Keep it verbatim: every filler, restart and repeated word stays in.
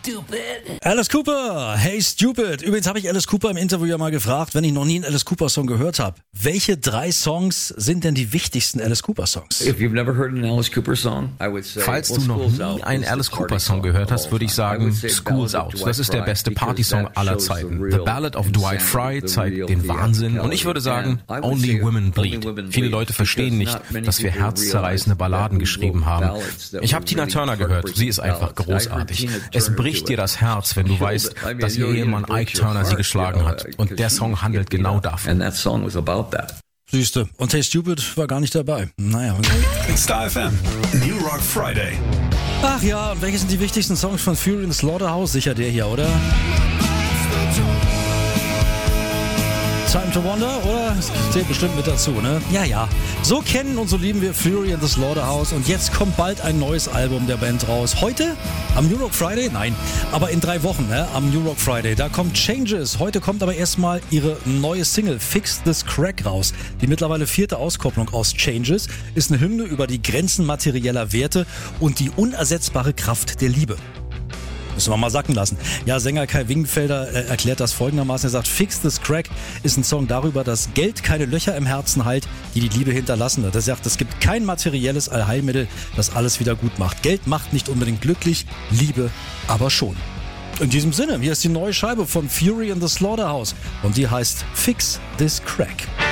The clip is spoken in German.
stupid. Alice Cooper, hey stupid. Übrigens habe ich Alice Cooper im Interview ja mal gefragt, wenn ich noch nie einen Alice Cooper Song gehört habe. Welche drei Songs sind denn die wichtigsten Alice Cooper Songs? If you've never heard an Alice Cooper song, I would say, Falls du noch nie einen Alice Cooper Song gehört hast, würde ich sagen, School's Out. Das ist der beste Partysong aller Zeiten. The Ballad of Dwight Fry zeigt den Wahnsinn. Und ich würde sagen, Only Women Bleed. Viele Leute verstehen nicht, dass wir herzzerreißende Balladen geschrieben haben. Ich habe Tina Turner gehört. Sie ist einfach großartig. Es bricht dir das Herz, wenn du weißt, dass ihr Ehemann Ike Turner sie geschlagen hat. Und der Song handelt genau davon. Siehste, und Hey Stupid war gar nicht dabei. Naja. Star F M, New Rock Friday. Ach ja, und welche sind die wichtigsten Songs von Fury in the Slaughterhouse? Sicher der hier, oder? Time to Wonder, oder? Das zählt bestimmt mit dazu, ne? Ja, ja. So kennen und so lieben wir Fury in the Slaughterhouse und jetzt kommt bald ein neues Album der Band raus. Heute? Am New Rock Friday? Nein, aber in drei Wochen, ne? Am New Rock Friday. Da kommt Changes. Heute kommt aber erstmal ihre neue Single Fix This Crack raus. Die mittlerweile vierte Auskopplung aus Changes ist eine Hymne über die Grenzen materieller Werte und die unersetzbare Kraft der Liebe. Müssen wir mal sacken lassen. Ja, Sänger Kai Wingenfelder äh, erklärt das folgendermaßen. Er sagt, Fix This Crack ist ein Song darüber, dass Geld keine Löcher im Herzen heilt, die die Liebe hinterlassen hat. Er sagt, es gibt kein materielles Allheilmittel, das alles wieder gut macht. Geld macht nicht unbedingt glücklich, Liebe aber schon. In diesem Sinne, hier ist die neue Scheibe von Fury in the Slaughterhouse und die heißt Fix This Crack.